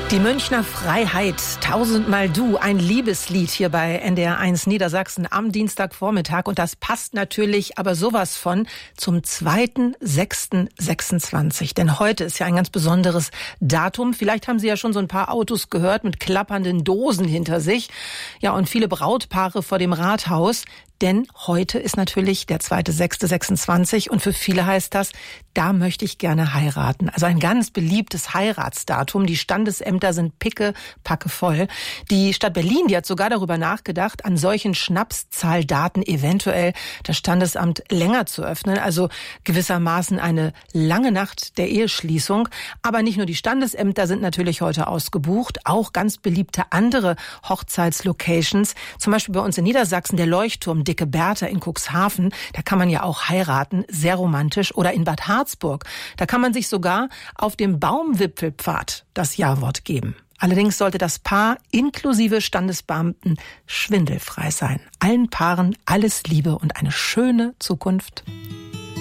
Die Münchner Freiheit, tausendmal du, ein Liebeslied hier bei NDR 1 Niedersachsen am Dienstagvormittag. Und das passt natürlich aber sowas von zum 2.6.26. Denn heute ist ja ein ganz besonderes Datum. Vielleicht haben Sie ja schon so ein paar Autos gehört mit klappernden Dosen hinter sich. Ja, und viele Brautpaare vor dem Rathaus. Denn heute ist natürlich der 2.6.26 und für viele heißt das, da möchte ich gerne heiraten. Also ein ganz beliebtes Heiratsdatum. Die Standesämter sind picke-packe voll. Die Stadt Berlin, die hat sogar darüber nachgedacht, an solchen Schnapszahldaten eventuell das Standesamt länger zu öffnen. Also gewissermaßen eine lange Nacht der Eheschließung. Aber nicht nur die Standesämter sind natürlich heute ausgebucht, auch ganz beliebte andere Hochzeitslocations. Zum Beispiel bei uns in Niedersachsen der Leuchtturm Dicke Bertha in Cuxhaven, da kann man ja auch heiraten, sehr romantisch. Oder in Bad Harzburg, da kann man sich sogar auf dem Baumwipfelpfad das Ja-Wort geben. Allerdings sollte das Paar inklusive Standesbeamten schwindelfrei sein. Allen Paaren alles Liebe und eine schöne Zukunft.